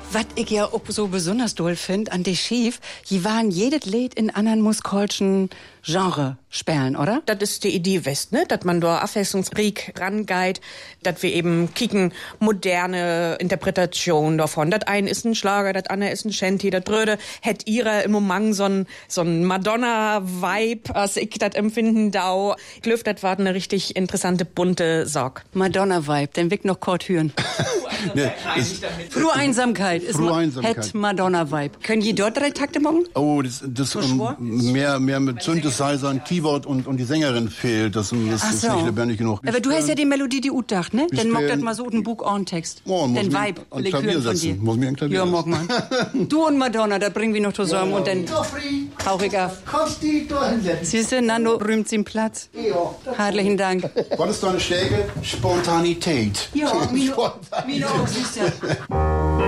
Was ich ja auch so besonders doll finde an de Schief, die waren jedes Lied in anderen musikalischen Genre spielen, oder? Das ist die Idee West, ne? Dass man da abwechslungsreich rangeht, dass wir eben kicken moderne Interpretation davon. Das eine ist ein Schlager, das andere ist ein Shanty, das Dröde hätt ihre im Moment so ein Madonna-Vibe, als ich das empfinden dau. Ich glaub, das war eine richtig interessante, bunte Sache. Madonna-Vibe, den Weg noch kort hören. Nee, Frühe Einsamkeit ist het Madonna-Vibe. Können die dort 3 Takte machen? Oh, das mehr mit Synthesizern, Keyboard und die Sängerin fehlt. Das ist nicht lebendig genug. Aber du hast ja die Melodie, die utdacht, ne? Dann mag das mal so einen Buch on Text. Den Vibe. Ein Klavier setzen. Muss mir ein Klavier setzen. Ja, mag man. Du und Madonna, da bringen wir noch zusammen und dann hauch ich auf. Kannst du da hinsetzen? Siehst du, Nando rühmt sie im Platz. Ja. Herzlichen Dank. Was ist deine Stärke? Spontanität. Ja, Mino auch, siehst du.